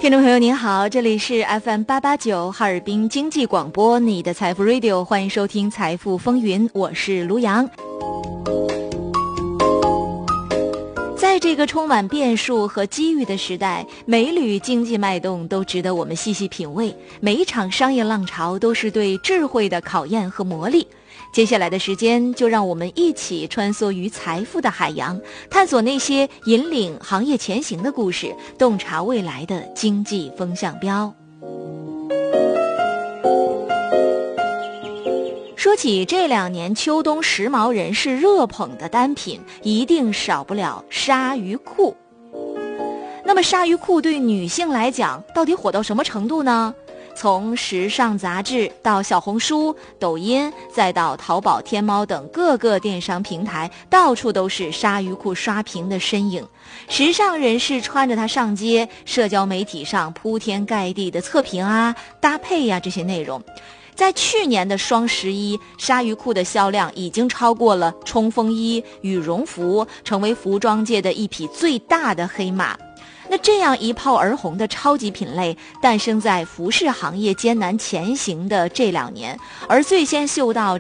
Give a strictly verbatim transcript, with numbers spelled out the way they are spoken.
听众朋友您好，这里是 F M 八八九哈尔滨经济广播，你的财富 Radio， 欢迎收听财富风云，我是卢阳。在这个充满变数和机遇的时代，每一缕经济脉动都值得我们细细品味，每一场商业浪潮都是对智慧的考验和磨砺。接下来的时间，就让我们一起穿梭于财富的海洋，探索那些引领行业前行的故事，洞察未来的经济风向标。说起这两年秋冬时髦人士热捧的单品，一定少不了鲨鱼裤。那么鲨鱼裤对女性来讲，到底火到什么程度呢？从时尚杂志到小红书、抖音，再到淘宝、天猫等各个电商平台，到处都是鲨鱼裤刷屏的身影。时尚人士穿着它上街，社交媒体上铺天盖地的测评啊、搭配呀、啊、这些内容。在去年的双十一，鲨鱼裤的销量已经超过了冲锋衣、羽绒服，成为服装界的一匹最大的黑马。那这样一炮而红的超级品类，诞生在服饰行业艰难前行的这两年，而最先嗅到